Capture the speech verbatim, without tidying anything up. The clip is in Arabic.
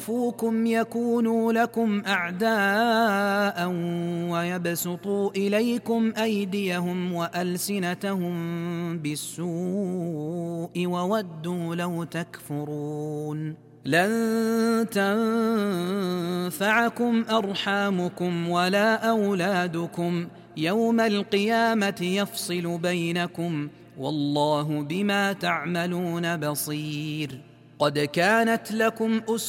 فوكم يكونوا لكم أعداء ويبسطوا إليكم أيديهم وألسنتهم بالسوء وودوا لو تكفرون لن تنفعكم أرحامكم ولا أولادكم يوم القيامة يفصل بينكم والله بما تعملون بصير قد كانت لكم أسوة